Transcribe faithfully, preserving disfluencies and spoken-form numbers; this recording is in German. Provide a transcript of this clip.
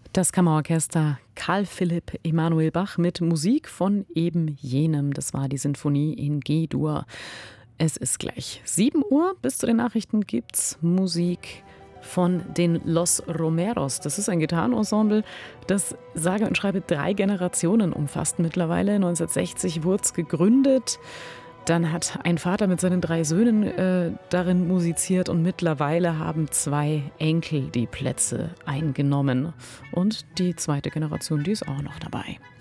Das Kammerorchester Carl Philipp Emanuel Bach mit Musik von eben jenem. Das war die Sinfonie in G-Dur. Es ist gleich sieben Uhr. Bis zu den Nachrichten gibt's Musik von den Los Romeros. Das ist ein Gitarrenensemble, das sage und schreibe drei Generationen umfasst mittlerweile. neunzehnhundertsechzig wurde es gegründet. Dann hat ein Vater mit seinen drei Söhnen äh, darin musiziert und mittlerweile haben zwei Enkel die Plätze eingenommen. Und die zweite Generation, die ist auch noch dabei.